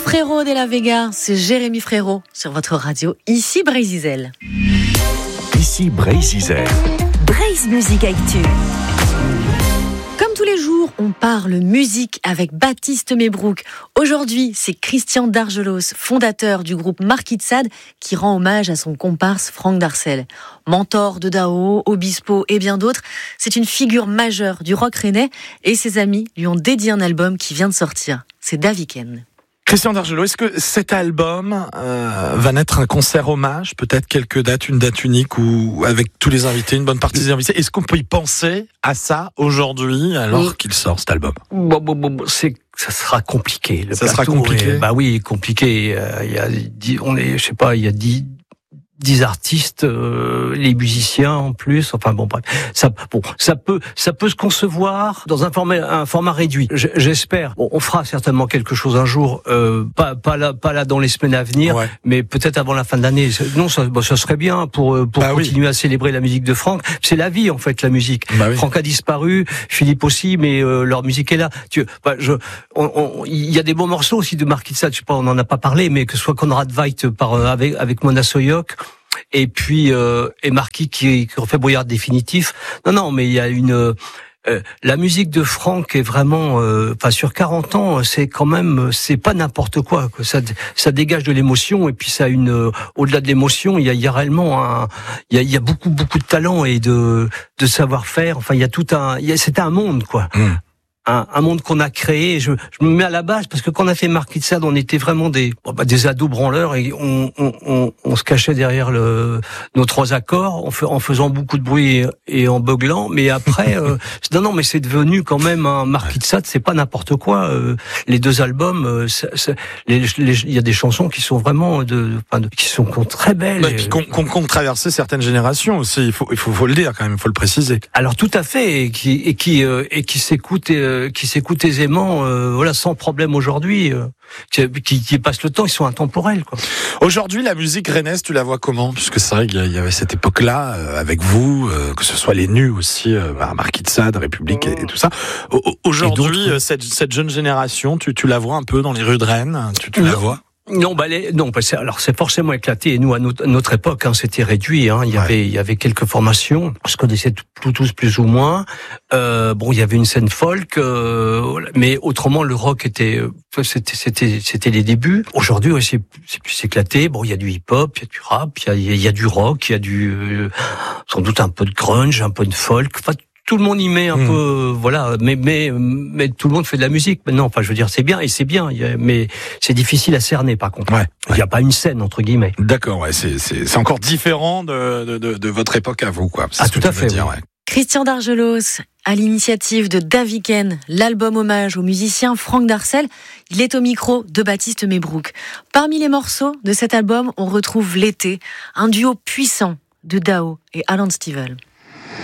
Frérot de la Vega, c'est Jérémy Frérot sur votre radio, ici Brésil. Ici Brésil. Braise Musique Actu. Comme tous les jours, on parle musique avec Baptiste Mebrouk. Aujourd'hui, c'est Christian Dargelos, fondateur du groupe Marquis de Sade, qui rend hommage à son comparse Franck Darcel. Mentor de Dao, Obispo et bien d'autres, c'est une figure majeure du rock rennais et ses amis lui ont dédié un album qui vient de sortir. C'est Daviken. Christian Dargelos, est-ce que cet album va naître un concert hommage, peut-être quelques dates, une date unique ou avec tous les invités, une bonne partie des invités? Est-ce qu'on peut y penser à ça aujourd'hui alors qu'il sort cet album? Ça sera compliqué. Ça sera compliqué. Oui, compliqué. Il y a 10 artistes, les musiciens en plus. Enfin bon, bref, ça peut se concevoir dans un format réduit. J'espère. Bon, on fera certainement quelque chose un jour, pas là dans les semaines à venir, ouais. Mais peut-être avant la fin de l'année. Non, ça serait bien pour continuer à célébrer la musique de Franck. C'est la vie en fait, la musique. Franck a disparu, Philippe aussi, mais leur musique est là. Il y a des bons morceaux aussi de Marquis de Sade. Je sais pas, on en a pas parlé, mais que ce soit Konrad Veidt avec Mona Soyok. Et puis et Marquis qui refait Brouillard définitif. Non, mais il y a la musique de Franck est vraiment sur 40 ans, c'est pas n'importe quoi. Ça dégage de l'émotion et puis ça a au-delà de l'émotion, il y a réellement il y a beaucoup de talent et de savoir-faire. Enfin, il y a c'est un monde quoi. Un monde qu'on a créé. Je me mets à la base parce que quand on a fait Marquis de Sade, on était vraiment des ados branleurs et on se cachait derrière nos 3 accords en faisant beaucoup de bruit et en beuglant. Mais après, non, mais c'est devenu quand même un Marquis de Sade. C'est pas n'importe quoi. Les 2 albums, il y a des chansons qui sont vraiment qui sont très belles. Et puis qu'on traversé certaines générations aussi. Il faut le dire quand même. Il faut le préciser. Alors tout à fait et qui s'écoutent. Qui s'écoutent aisément, sans problème aujourd'hui, qui passent le temps, ils sont intemporels, quoi. Aujourd'hui, la musique rennaise, tu la vois comment? Puisque c'est vrai qu'il y avait cette époque-là, avec vous, que ce soit les Nus aussi, Marquis de Sade, République et tout ça. Aujourd'hui, cette jeune génération, tu la vois un peu dans les rues de Rennes? Tu la vois? Non, alors c'est forcément éclaté. Et nous, à notre époque, c'était réduit. Il y avait quelques formations. On se connaissait tous plus ou moins. Il y avait une scène folk, mais autrement, le rock c'était les débuts. Aujourd'hui, c'est plus éclaté. Bon, il y a du hip-hop, il y a du rap, il y a du rock, il y a sans doute un peu de grunge, un peu de folk. Enfin, tout le monde y met un peu, mais tout le monde fait de la musique. Mais non, je veux dire, c'est bien, mais c'est difficile à cerner, par contre. Ouais. Il n'y a pas une scène, entre guillemets. D'accord, ouais, c'est encore différent de votre époque à vous, quoi. Tout à fait. Dire, ouais. Christian Dargelos, à l'initiative de Daviken, l'album hommage au musicien Franck Darcel, il est au micro de Baptiste Mebrouk. Parmi les morceaux de cet album, on retrouve L'été, un duo puissant de Dao et Alan Stivell.